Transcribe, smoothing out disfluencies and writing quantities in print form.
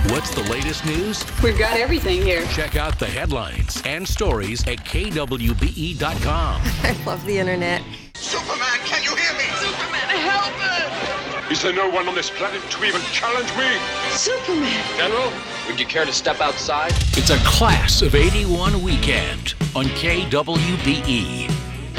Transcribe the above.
What's the latest news? We've got everything here. Check out the headlines and stories at kwbe.com. I love the internet. Superman, can you hear me? Superman, help us! Is there no one on this planet to even challenge me? Superman! General, would you care to step outside? It's a Class of 81 weekend on KWBE.